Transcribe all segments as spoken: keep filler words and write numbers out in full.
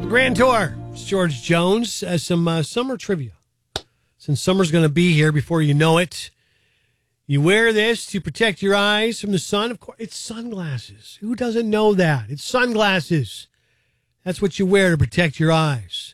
Grand Tour. It's George Jones. Uh, some uh, summer trivia. Since summer's going to be here before you know it, you wear this to protect your eyes from the sun. Of course, it's sunglasses. Who doesn't know that? It's sunglasses. That's what you wear to protect your eyes.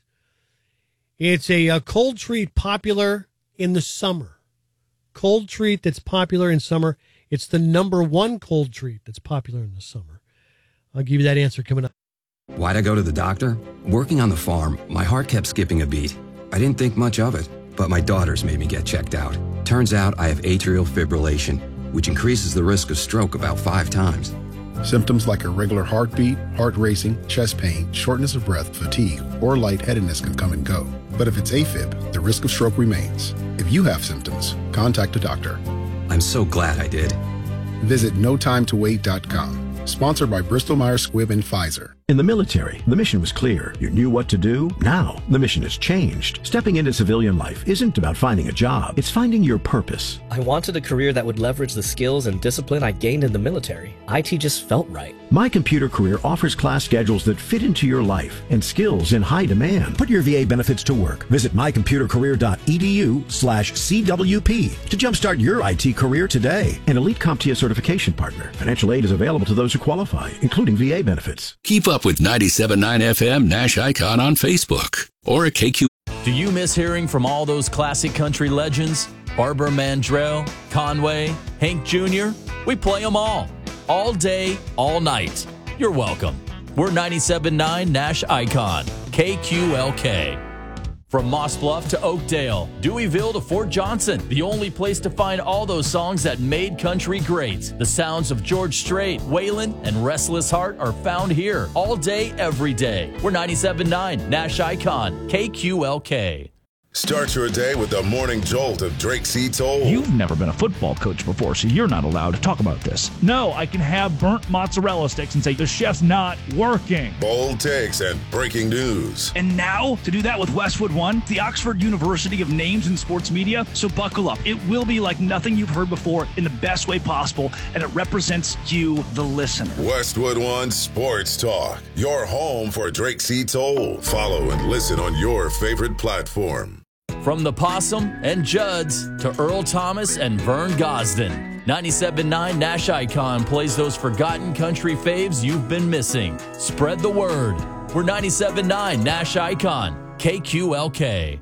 It's a, a cold treat popular in the summer. Cold treat that's popular in summer. It's the number one cold treat that's popular in the summer. I'll give you that answer coming up. Why'd I go to the doctor? Working on the farm, my heart kept skipping a beat. I didn't think much of it, but my daughters made me get checked out. Turns out I have atrial fibrillation, which increases the risk of stroke about five times. Symptoms like irregular heartbeat, heart racing, chest pain, shortness of breath, fatigue, or lightheadedness can come and go. But if it's AFib, the risk of stroke remains. If you have symptoms, contact a doctor. I'm so glad I did. Visit no time to wait dot com. Sponsored by Bristol Myers Squibb and Pfizer. In the military, the mission was clear. You knew what to do. Now, the mission has changed. Stepping into civilian life isn't about finding a job. It's finding your purpose. I wanted a career that would leverage the skills and discipline I gained in the military. I T just felt right. My Computer Career offers class schedules that fit into your life and skills in high demand. Put your V A benefits to work. Visit my computer career dot e d u slash C W P to jumpstart your I T career today. An Elite CompTIA certification partner. Financial aid is available to those who qualify, including V A benefits. Keep up with ninety-seven point nine F M Nash Icon on Facebook or at K Q. Do you miss hearing from all those classic country legends? Barbara Mandrell, Conway, Hank Junior? We play them all. All day, all night. You're welcome. We're ninety-seven point nine Nash Icon, K Q L K. From Moss Bluff to Oakdale, Deweyville to Fort Johnson, the only place to find all those songs that made country great. The sounds of George Strait, Waylon, and Restless Heart are found here all day, every day. We're ninety-seven point nine Nash Icon, K Q L K. Start your day with the morning jolt of Drake C. Toll. You've never been a football coach before, so you're not allowed to talk about this. No, I can have burnt mozzarella sticks and say the chef's not working. Bold takes and breaking news. And now, to do that with Westwood One, the Oxford University of Names in Sports Media. So buckle up. It will be like nothing you've heard before in the best way possible, and it represents you, the listener. Westwood One Sports Talk, your home for Drake C. Toll. Follow and listen on your favorite platform. From the Possum and Judd's to Earl Thomas and Vern Gosden, ninety-seven point nine Nash Icon plays those forgotten country faves you've been missing. Spread the word. We're ninety-seven point nine Nash Icon, K Q L K.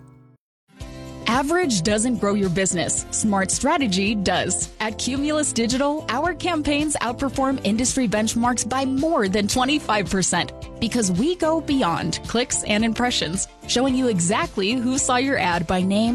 Average doesn't grow your business. Smart strategy does. At Cumulus Digital, our campaigns outperform industry benchmarks by more than twenty-five percent because we go beyond clicks and impressions, showing you exactly who saw your ad by name